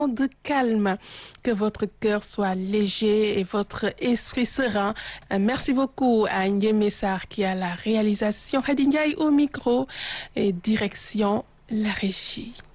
de calme, que votre cœur soit léger et votre esprit serein. Merci beaucoup à Ndiémé Sarr qui a la réalisation, Khady Ndiaye au micro et direction la régie.